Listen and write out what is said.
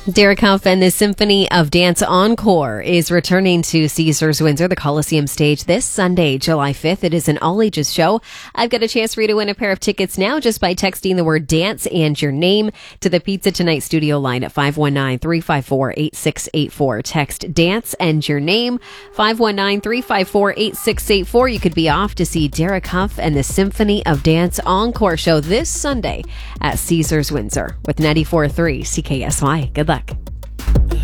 Derek Huff and the Symphony of Dance Encore is returning to Caesars Windsor, the Coliseum stage, this Sunday, July 5th. It is an all-ages show. I've got a chance for you to win a pair of tickets now just by texting the word dance and your name to the Pizza Tonight studio line at 519-354-8684. Text dance and your name, 519-354-8684. You could be off to see Derek Huff and the Symphony of Dance Encore show this Sunday at Caesars Windsor with 94.3 CKSY. Good luck.